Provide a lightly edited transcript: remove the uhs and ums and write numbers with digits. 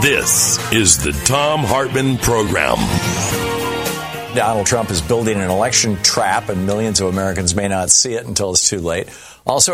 This is the Thom Hartmann Program. Donald Trump is building an election trap, and millions of Americans may not see it until it's too late. Also,